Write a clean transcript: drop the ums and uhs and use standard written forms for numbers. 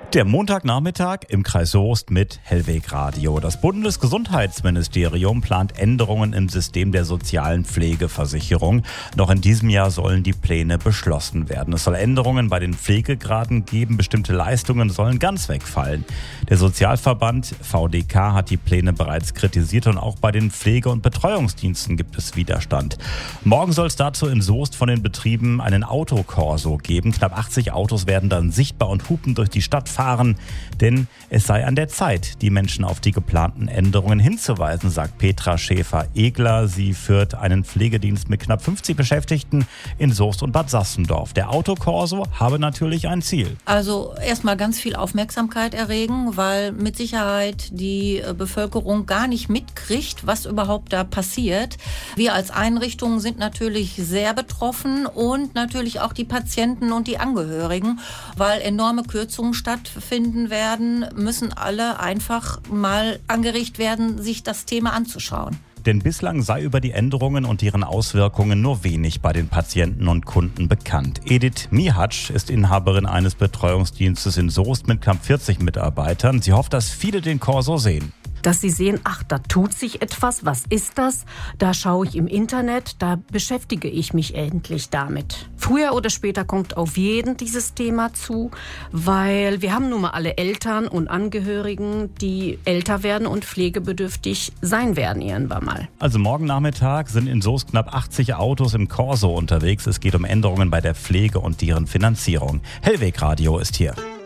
Der Montagnachmittag im Kreis Soest mit Hellweg Radio. Das Bundesgesundheitsministerium plant Änderungen im System der sozialen Pflegeversicherung. Noch in diesem Jahr sollen die Pläne beschlossen werden. Es soll Änderungen bei den Pflegegraden geben. Bestimmte Leistungen sollen ganz wegfallen. Der Sozialverband VDK hat die Pläne bereits kritisiert und auch bei den Pflege- und Betreuungsdiensten gibt es Widerstand. Morgen soll es dazu in Soest von den Betrieben einen Autokorso geben. Knapp 80 Autos werden dann sichtbar und hupen durch die Stadt fahren, denn es sei an der Zeit, die Menschen auf die geplanten Änderungen hinzuweisen, sagt Petra Schäfer-Egler. Sie führt einen Pflegedienst mit knapp 50 Beschäftigten in Soest und Bad Sassendorf. Der Autokorso habe natürlich ein Ziel. Also erstmal ganz viel Aufmerksamkeit erregen, weil mit Sicherheit die Bevölkerung gar nicht mitkriegt, was überhaupt da passiert. Wir als Einrichtung sind natürlich sehr betroffen und natürlich auch die Patienten und die Angehörigen, weil enorme Kürzungen stattfinden werden, müssen alle einfach mal angeregt werden, sich das Thema anzuschauen. Denn bislang sei über die Änderungen und deren Auswirkungen nur wenig bei den Patienten und Kunden bekannt. Edith Mihatsch ist Inhaberin eines Betreuungsdienstes in Soest mit knapp 40 Mitarbeitern. Sie hofft, dass viele den Korso sehen. Dass sie sehen, ach, da tut sich etwas, was ist das? Da schaue ich im Internet, da beschäftige ich mich endlich damit. Früher oder später kommt auf jeden dieses Thema zu, weil wir haben nun mal alle Eltern und Angehörigen, die älter werden und pflegebedürftig sein werden irgendwann mal. Also morgen Nachmittag sind in Soest knapp 80 Autos im Korso unterwegs. Es geht um Änderungen bei der Pflege und deren Finanzierung. Hellweg Radio ist hier.